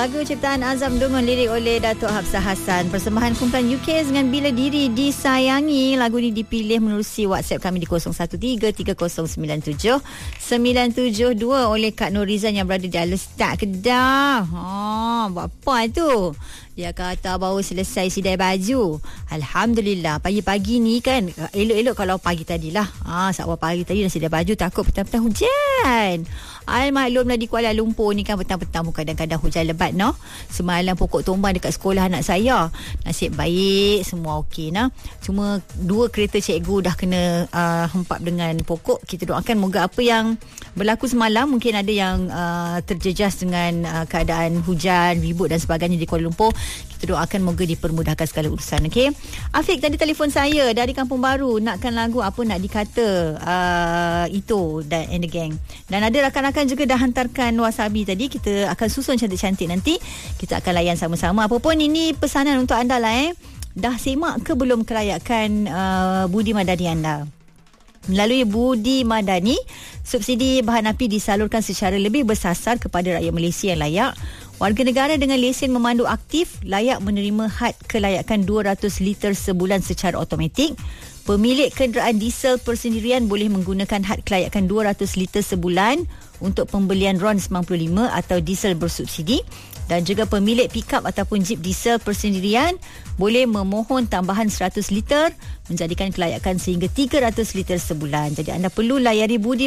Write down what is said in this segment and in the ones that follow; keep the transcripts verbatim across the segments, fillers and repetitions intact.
Lagu ciptaan Azam Dungun, lirik oleh Datuk Hafsah Hassan. Persembahan kumpulan U K dengan Bila Diri Disayangi. Lagu ini dipilih menerusi WhatsApp kami di kosong satu tiga tiga kosong sembilan tujuh sembilan tujuh dua oleh Kak Norizan yang berada di Alestak, Kedah. Ha, buat apa tu? Dia kata baru selesai sidai baju. Alhamdulillah. Pagi-pagi ni kan, elok-elok kalau pagi tadilah. Ah, ha, saat pagi tadi dah sidai baju, takut petang-petang hujan. Al maklum lah di Kuala Lumpur ni kan petang-petang pun kadang-kadang hujan lebat, no. Semalam pokok tumbang dekat sekolah anak saya. Nasib baik, semua okey nah. Cuma dua kereta cikgu dah kena uh, hempap dengan pokok. Kita doakan moga apa yang berlaku semalam, mungkin ada yang uh, terjejas dengan uh, keadaan hujan, ribut dan sebagainya di Kuala Lumpur. Kita doakan moga dipermudahkan segala urusan. Okey. Afiq tadi telefon saya dari Kampung Baru, nakkan lagu apa nak dikata uh, itu dan and the gang. Dan ada rakan-rakan juga dah hantarkan wasabi tadi. Kita akan susun cantik-cantik nanti. Kita akan layan sama-sama. Apapun ini pesanan untuk anda lah eh. Dah semak ke belum kelayakan uh, Budi Madani anda? Melalui Budi Madani, subsidi bahan api disalurkan secara lebih bersasar kepada rakyat Malaysia yang layak. Warga negara dengan lesen memandu aktif layak menerima had kelayakan dua ratus liter sebulan secara automatik. Pemilik kenderaan diesel persendirian boleh menggunakan had kelayakan dua ratus liter sebulan untuk pembelian RON sembilan puluh lima atau diesel bersubsidi. Dan juga pemilik pikap ataupun jeep diesel persendirian boleh memohon tambahan seratus liter menjadikan kelayakan sehingga tiga ratus liter sebulan. Jadi anda perlu layari budi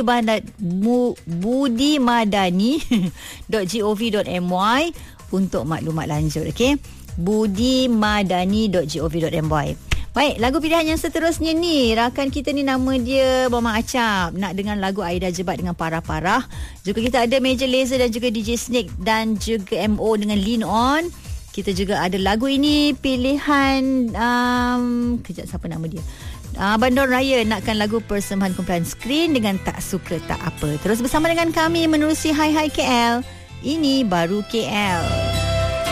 budimadani dot gov dot my untuk maklumat lanjut. Okey, budimadani dot gov dot my. Baik, lagu pilihan yang seterusnya ni, rakan kita ni nama dia Mama Acap. Nak dengan lagu Aida Jebat dengan Parah-Parah. Juga kita ada Major Lazer dan juga D J Snake dan juga M O dengan Lean On. Kita juga ada lagu ini pilihan um, kejap siapa nama dia? Uh, Bandar Raya nakkan lagu persembahan kumpulan Screen dengan Tak Suka Tak Apa. Terus bersama dengan kami menerusi Hai Hai K L. Ini baru K L.